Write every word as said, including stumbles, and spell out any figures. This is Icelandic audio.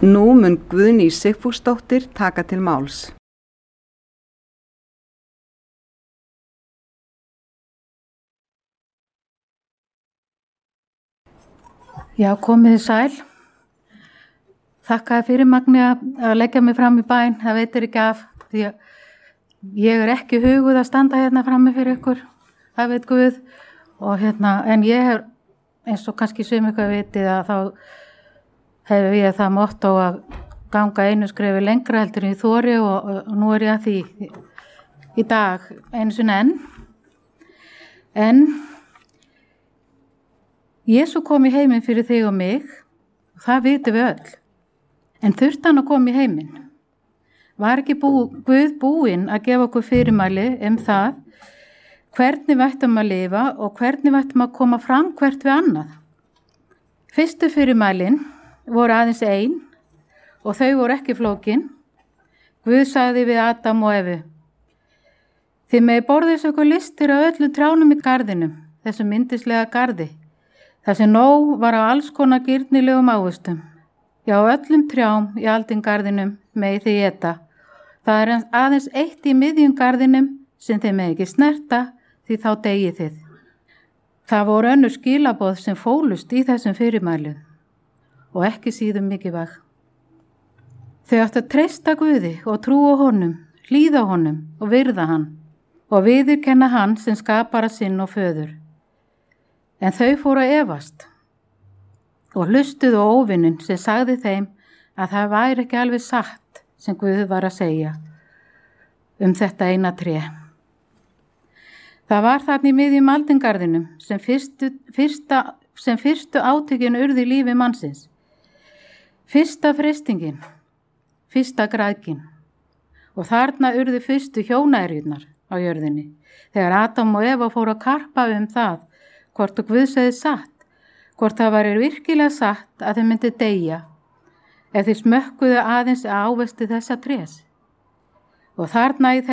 Nú mun Guðný Sigfúsdóttir taka til máls. Já, komið þið sæl. Þakkaði fyrir Magni að leggja mig fram í bæn. Það veitir ekki af því að ég er ekki huguð að standa hérna frammi fyrir ykkur. Það veit Guð. Og hérna, en ég hef, eins og kannski sem ykkur vitið að þá hefur ég það motto að ganga einu skrefi lengra heldur en í þori og, og nú er ég að því í dag einu sinni enn. En Jesú kom í heiminn fyrir þig og mig, það vitum við öll. En þurfti hann að koma í heiminn? Var ekki bú, Guð búinn að gefa okkur fyrirmæli um það hvernig við ættum að lifa og hvernig við ættum að koma fram hvert við annað? Fyrstu fyrirmælin voru aðeins ein og þau voru ekki flókin. Guð sagði við Adam og Evu: Þið megi borðið ykkur listir af öllum trjánum í garðinum, þessum yndislega garði. Það sem nóg var á alls konar gyrnilegum ávöxtum. Já, öllum trjám í aldingarðinum megi þið éta. Það er aðeins eitt í miðjum garðinum sem þið megi ekki snerta því þá deyið þið. Það voru önnur skilaboð sem fólust í þessum fyrirmælum og ekki síðum mikilvæg. Þau áttu að treysta Guði og trúa honum, hlýða honum og virða hann og viðurkenna hann sem skapara sinn og föður. En þau fóru að efast og hlustuðu á óvininn sem sagði þeim að það væri ekki alveg satt sem Guð var að segja um þetta eina tré. Það var þarna í miðjum aldingarðinum sem fyrstu, fyrsta, sem fyrstu átökin urðu í lífi mannsins. Fyrsta freistingin, fyrsta græðkin og þarna urðu fyrstu hjónaerjurnar á jörðinni þegar Adam og Eva fóru að karpa um það hvort og Guð segði satt, hvort það væri virkilega satt að þeir myndi deyja ef þeir smökkuðu aðeins ávexti þessa trés. Og þarna í